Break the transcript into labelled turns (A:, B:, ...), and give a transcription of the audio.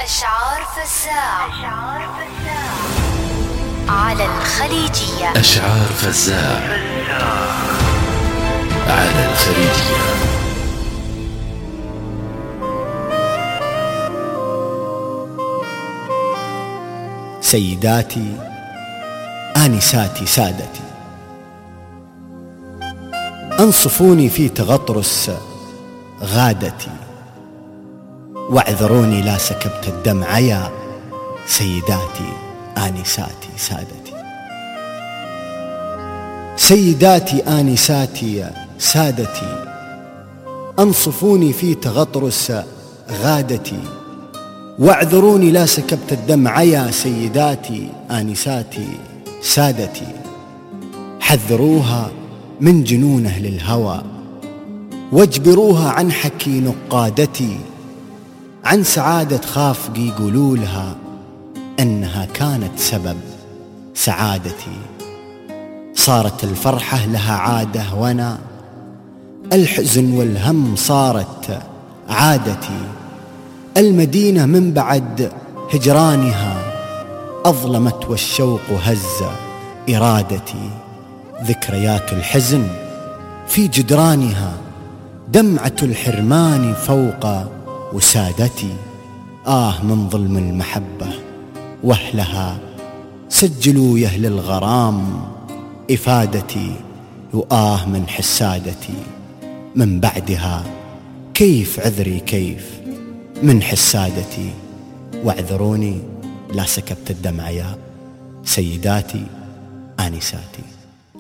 A: أشعار فزاع على الخليجية.
B: أشعار فزاع على الخليجية.
C: سيداتي آنساتي سادتي، أنصفوني في تغطرس غادتي، واعذروني لا سكبت الدمع يا سيداتي آنساتي سادتي. سيداتي آنساتي سادتي، أنصفوني في تغطرس غادتي، واعذروني لا سكبت الدمع يا سيداتي آنساتي سادتي. حذروها من جنون أهل الهوى، واجبروها عن حكي نقادتي، عن سعادة خافقي يقولوا لها أنها كانت سبب سعادتي. صارت الفرحة لها عادة وأنا الحزن والهم صارت عادتي. المدينة من بعد هجرانها أظلمت والشوق هز إرادتي. ذكريات الحزن في جدرانها، دمعة الحرمان فوق وسادتي. من ظلم المحبة وأهلها، سجلوا يا أهل الغرام إفادتي. من حسادتي من بعدها، كيف عذري كيف من حسادتي. واعذروني لا سكبت الدمع يا سيداتي آنساتي.